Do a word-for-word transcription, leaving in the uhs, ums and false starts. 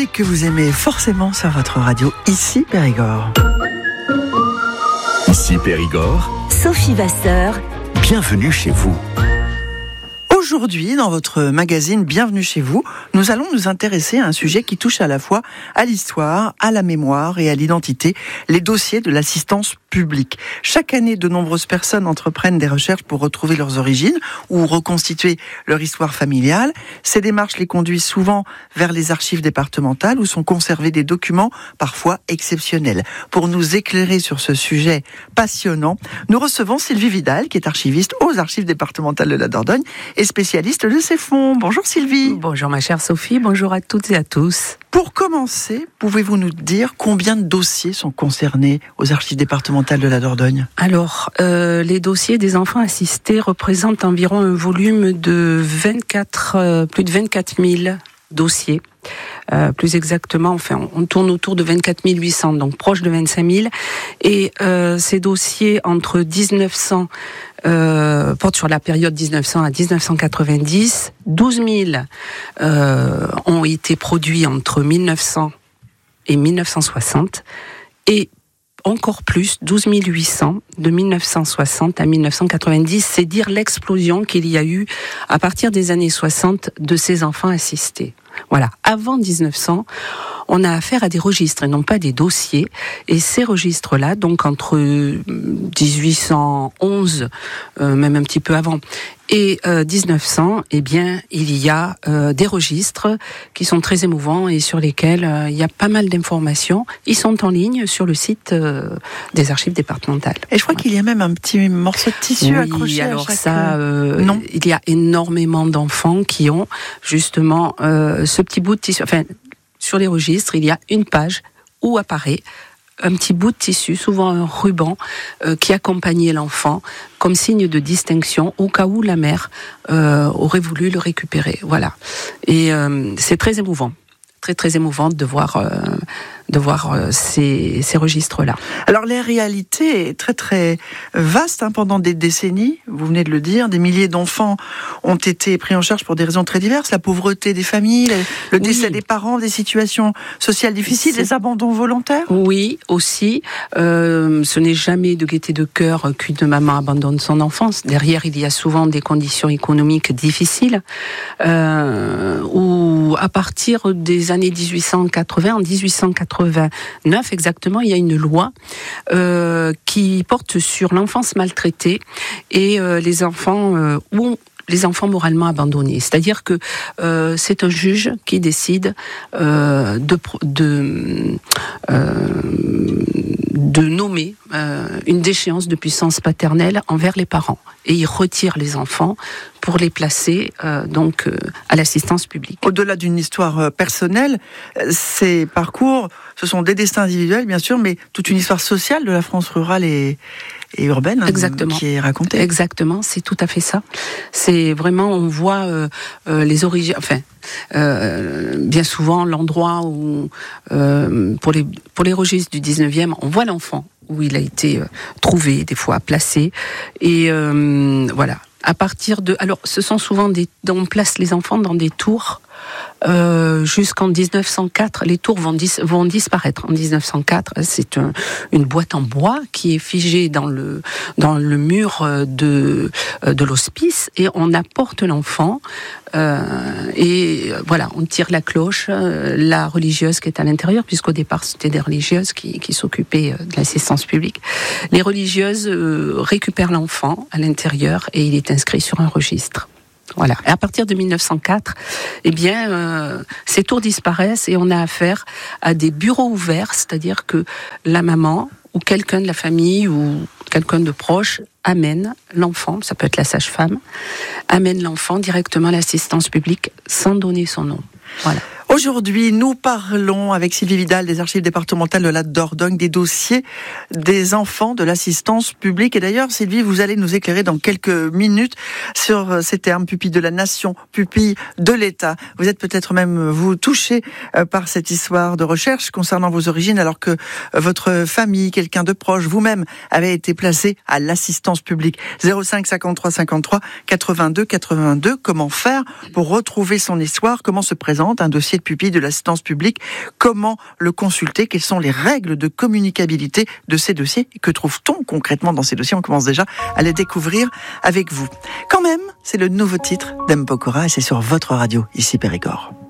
musique que vous aimez forcément sur votre radio, ici Périgord. Ici Périgord, Sophie Vasseur, bienvenue chez vous. Aujourd'hui, dans votre magazine Bienvenue chez vous, nous allons nous intéresser à un sujet qui touche à la fois à l'histoire, à la mémoire et à l'identité, les dossiers de l'assistance publique. Chaque année, de nombreuses personnes entreprennent des recherches pour retrouver leurs origines ou reconstituer leur histoire familiale. Ces démarches les conduisent souvent vers les archives départementales où sont conservés des documents parfois exceptionnels. Pour nous éclairer sur ce sujet passionnant, nous recevons Sylvie Vidal, qui est archiviste aux archives départementales de la Dordogne et spécialiste de ces fonds. Bonjour Sylvie. Bonjour ma chère Sophie, bonjour à toutes et à tous. Pour commencer, pouvez-vous nous dire combien de dossiers sont concernés aux archives départementales de la Dordogne ? Alors, euh, les dossiers des enfants assistés représentent environ un volume de vingt-quatre, euh, plus de vingt-quatre mille dossiers. Euh, plus exactement, enfin, on tourne autour de vingt-quatre mille huit cents, donc proche de vingt-cinq mille. Et euh, ces dossiers entre dix-neuf cents euh, portent sur la période dix-neuf cents à dix-neuf cent quatre-vingt-dix. douze mille euh, ont été produits entre mille neuf cents et mille neuf cent soixante. Et encore plus, douze mille huit cents de mille neuf cent soixante à mille neuf cent quatre-vingt-dix, c'est dire l'explosion qu'il y a eu à partir des années soixante de ces enfants assistés. Voilà. Avant dix-neuf cents, on a affaire à des registres et non pas des dossiers. Et ces registres-là, donc entre dix-huit cent onze, euh, même un petit peu avant, et euh, dix-neuf cents, eh bien, il y a euh, des registres qui sont très émouvants et sur lesquels euh, il y a pas mal d'informations. Ils sont en ligne sur le site euh, des archives départementales. Et je crois ouais. qu'il y a même un petit morceau de tissu oui, accroché alors à chaque... ça, euh, non. Il y a énormément d'enfants qui ont justement euh, ce petit bout de tissu. Enfin, sur les registres, il y a une page où apparaît un petit bout de tissu, souvent un ruban, euh, qui accompagnait l'enfant comme signe de distinction au cas où la mère euh, aurait voulu le récupérer. Voilà. Et euh, c'est très émouvant, très très émouvant de voir euh, de voir euh, ces, ces registres-là. Alors, la réalité est très très vaste hein, pendant des décennies, vous venez de le dire, des milliers d'enfants ont été pris en charge pour des raisons très diverses, la pauvreté des familles, le, le décès oui. des parents, des situations sociales difficiles, C'est... des abandons volontaires. Oui, aussi. Euh, ce n'est jamais de gaieté de cœur qu'une maman abandonne son enfance. Derrière, il y a souvent des conditions économiques difficiles, euh, où à partir des années dix-huit cent quatre-vingts, en dix-huit cent quatre-vingt-neuf exactement, il y a une loi euh, qui porte sur l'enfance maltraitée et euh, les enfants euh, où les enfants moralement abandonnés. C'est-à-dire que euh, c'est un juge qui décide euh, de, de, euh, de nommer euh, une déchéance de puissance paternelle envers les parents. Et il retire les enfants pour les placer euh, donc euh, à l'assistance publique. Au-delà d'une histoire personnelle, ces parcours, ce sont des destins individuels, bien sûr, mais toute une histoire sociale de la France rurale et et urbaine Exactement. qui est racontée. Exactement, c'est tout à fait ça. C'est vraiment, on voit euh, euh, les origines, enfin, euh, bien souvent l'endroit où, euh, pour les pour les registres du dix-neuvième, on voit l'enfant où il a été euh, trouvé, des fois placé, et euh, voilà. À partir de, alors, ce sont souvent des, on place les enfants dans des tours. Euh, jusqu'en dix-neuf cent quatre, les tours vont, dis, vont disparaître. En dix-neuf cent quatre, c'est un, une boîte en bois qui est figée dans le, dans le mur de, de l'hospice et on apporte l'enfant euh, et voilà, on tire la cloche, la religieuse qui est à l'intérieur, puisqu'au départ c'était des religieuses qui, qui s'occupaient de l'assistance publique. Les religieuses euh, récupèrent l'enfant à l'intérieur et il est inscrit sur un registre. Voilà. Et à partir de mille neuf cent quatre, eh bien, euh, ces tours disparaissent et on a affaire à des bureaux ouverts, c'est-à-dire que la maman ou quelqu'un de la famille ou quelqu'un de proche amène l'enfant, ça peut être la sage-femme, amène l'enfant directement à l'assistance publique sans donner son nom. Voilà. Aujourd'hui, nous parlons avec Sylvie Vidal des archives départementales de la Dordogne des dossiers des enfants de l'assistance publique. Et d'ailleurs, Sylvie, vous allez nous éclairer dans quelques minutes sur ces termes, pupille de la nation, pupille de l'État. Vous êtes peut-être même, vous, touché par cette histoire de recherche concernant vos origines, alors que votre famille, quelqu'un de proche, vous-même, avait été placé à l'assistance publique. zéro cinq cinquante-trois cinquante-trois quatre-vingt-deux quatre-vingt-deux. Comment faire pour retrouver son histoire? Comment se présente un dossier de pupille de l'assistance publique. Comment le consulter? Quelles sont les règles de communicabilité de ces dossiers? Et que trouve-t-on concrètement dans ces dossiers? On commence déjà à les découvrir avec vous. Quand même, c'est le nouveau titre d'M. Pokora et c'est sur votre radio, ici Périgord.